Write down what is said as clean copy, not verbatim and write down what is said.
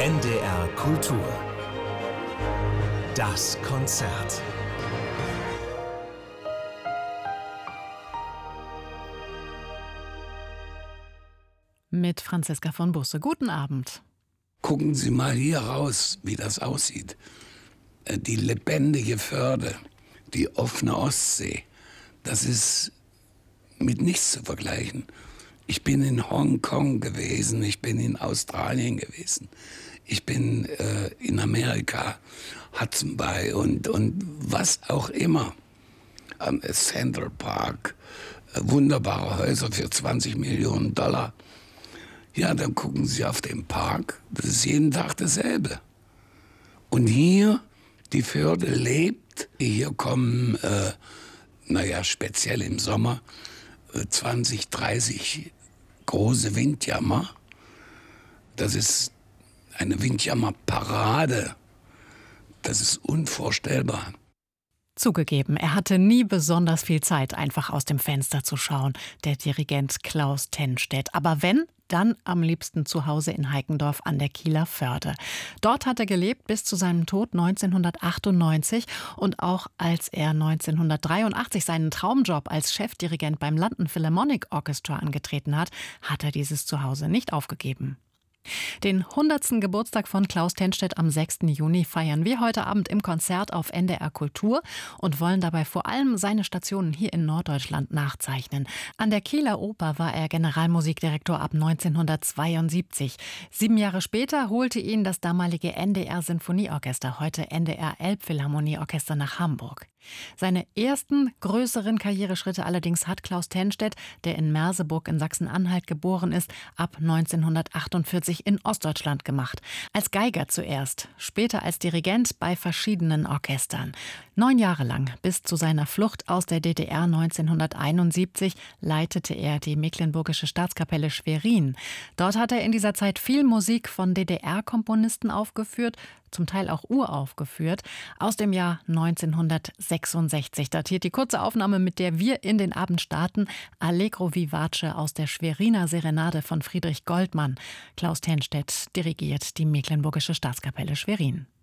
NDR Kultur. Das Konzert. Mit Franziska von Busse. Guten Abend. Gucken Sie mal hier raus, wie das aussieht. Die lebendige Förde, die offene Ostsee, das ist mit nichts zu vergleichen. Ich bin in Hongkong gewesen, ich bin in Australien gewesen, ich bin in Amerika, Hudson Bay und was auch immer. Am Central Park, wunderbare Häuser für 20 Millionen $. Ja, dann gucken Sie auf den Park, das ist jeden Tag dasselbe. Und hier, die Förde lebt, hier kommen, speziell im Sommer, 20, 30 große Windjammer. Das ist eine Windjammerparade. Das ist unvorstellbar. Zugegeben, er hatte nie besonders viel Zeit, einfach aus dem Fenster zu schauen, der Dirigent Klaus Tennstedt. Aber wenn, dann am liebsten zu Hause in Heikendorf an der Kieler Förde. Dort hat er gelebt bis zu seinem Tod 1998 und auch als er 1983 seinen Traumjob als Chefdirigent beim London Philharmonic Orchestra angetreten hat, hat er dieses Zuhause nicht aufgegeben. Den 100. Geburtstag von Klaus Tennstedt am 6. Juni feiern wir heute Abend im Konzert auf NDR Kultur und wollen dabei vor allem seine Stationen hier in Norddeutschland nachzeichnen. An der Kieler Oper war er Generalmusikdirektor ab 1972. 7 Jahre später holte ihn das damalige NDR Sinfonieorchester, heute NDR Elbphilharmonieorchester, nach Hamburg. Seine ersten größeren Karriereschritte allerdings hat Klaus Tennstedt, der in Merseburg in Sachsen-Anhalt geboren ist, ab 1948 in Ostdeutschland gemacht. Als Geiger zuerst, später als Dirigent bei verschiedenen Orchestern. 9 Jahre lang, bis zu seiner Flucht aus der DDR 1971, leitete er die Mecklenburgische Staatskapelle Schwerin. Dort hat er in dieser Zeit viel Musik von DDR-Komponisten aufgeführt, zum Teil auch uraufgeführt, aus dem Jahr 1966. Datiert die kurze Aufnahme, mit der wir in den Abend starten, Allegro vivace aus der Schweriner Serenade von Friedrich Goldmann. Klaus Tennstedt dirigiert die Mecklenburgische Staatskapelle Schwerin.